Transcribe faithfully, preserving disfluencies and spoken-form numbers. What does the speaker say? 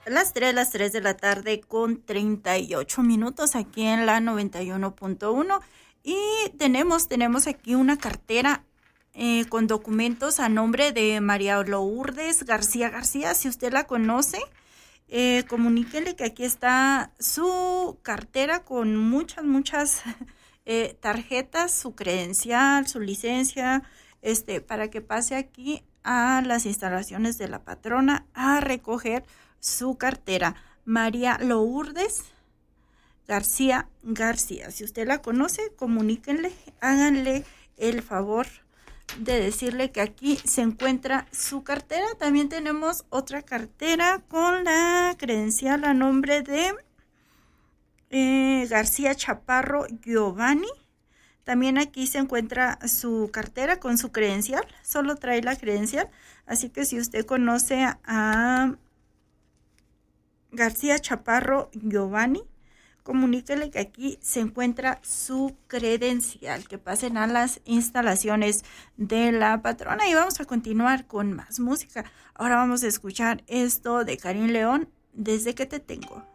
las tres, las tres de la tarde con treinta y ocho minutos aquí en la noventa y uno punto uno. Y tenemos, tenemos aquí una cartera eh, con documentos a nombre de María Lourdes García García. Si usted la conoce, eh, comuníquele que aquí está su cartera con muchas, muchas eh, tarjetas, su credencial, su licencia, este, para que pase aquí a las instalaciones de la patrona a recoger su cartera. María Lourdes García García. Si usted la conoce, comuníquenle, háganle el favor de decirle que aquí se encuentra su cartera. También tenemos otra cartera con la credencial a nombre de eh, García Chaparro Giovanni. También aquí se encuentra su cartera con su credencial, solo trae la credencial. Así que si usted conoce a García Chaparro Giovanni, comuníquele que aquí se encuentra su credencial, que pasen a las instalaciones de la patrona. Y vamos a continuar con más música. Ahora vamos a escuchar esto de Karim León, Desde que te tengo.